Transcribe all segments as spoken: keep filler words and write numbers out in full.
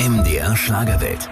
M D R Schlagerwelt.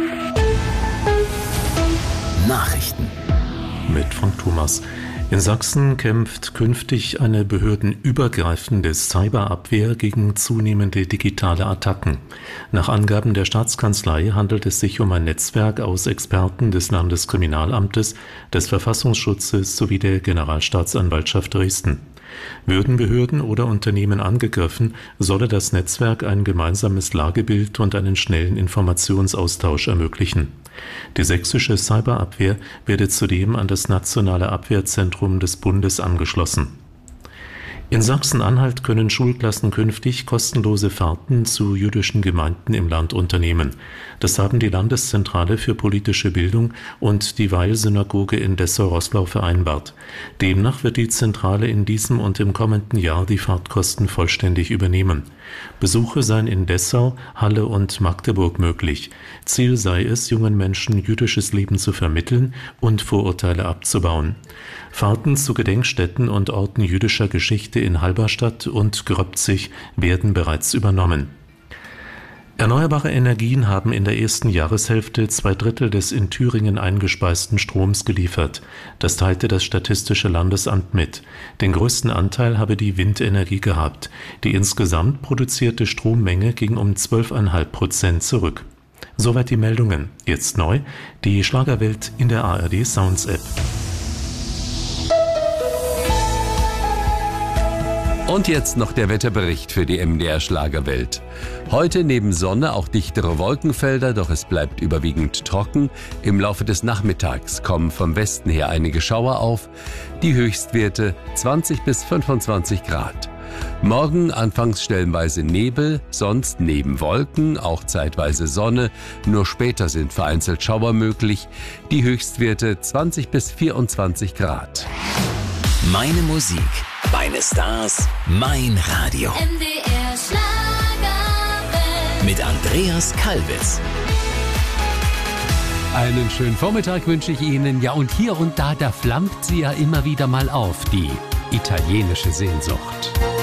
Nachrichten. Mit Frank Thomas. In Sachsen kämpft künftig eine behördenübergreifende Cyberabwehr gegen zunehmende digitale Attacken. Nach Angaben der Staatskanzlei handelt es sich um ein Netzwerk aus Experten des Landeskriminalamtes, des Verfassungsschutzes sowie der Generalstaatsanwaltschaft Dresden. Würden Behörden oder Unternehmen angegriffen, solle das Netzwerk ein gemeinsames Lagebild und einen schnellen Informationsaustausch ermöglichen. Die sächsische Cyberabwehr werde zudem an das Nationale Abwehrzentrum des Bundes angeschlossen. In Sachsen-Anhalt können Schulklassen künftig kostenlose Fahrten zu jüdischen Gemeinden im Land unternehmen. Das haben die Landeszentrale für politische Bildung und die Weil-Synagoge in Dessau-Roßlau vereinbart. Demnach wird die Zentrale in diesem und im kommenden Jahr die Fahrtkosten vollständig übernehmen. Besuche seien in Dessau, Halle und Magdeburg möglich. Ziel sei es, jungen Menschen jüdisches Leben zu vermitteln und Vorurteile abzubauen. Fahrten zu Gedenkstätten und Orten jüdischer Geschichte in Halberstadt und Gröbzig werden bereits übernommen. Erneuerbare Energien haben in der ersten Jahreshälfte zwei Drittel des in Thüringen eingespeisten Stroms geliefert. Das teilte das Statistische Landesamt mit. Den größten Anteil habe die Windenergie gehabt. Die insgesamt produzierte Strommenge ging um zwölf Komma fünf Prozent zurück. Soweit die Meldungen. Jetzt neu, die Schlagerwelt in der A R D Sounds App. Und jetzt noch der Wetterbericht für die M D R Schlagerwelt. Heute neben Sonne auch dichtere Wolkenfelder, doch es bleibt überwiegend trocken. Im Laufe des Nachmittags kommen vom Westen her einige Schauer auf. Die Höchstwerte zwanzig bis fünfundzwanzig Grad. Morgen anfangs stellenweise Nebel, sonst neben Wolken auch zeitweise Sonne. Nur später sind vereinzelt Schauer möglich. Die Höchstwerte zwanzig bis vierundzwanzig Grad. Meine Musik, meine Stars, mein Radio. M D R Schlagerwelt. Mit Andreas Kalbitz. Einen schönen Vormittag wünsche ich Ihnen. Ja, und hier und da, da flammt sie ja immer wieder mal auf, die italienische Sehnsucht.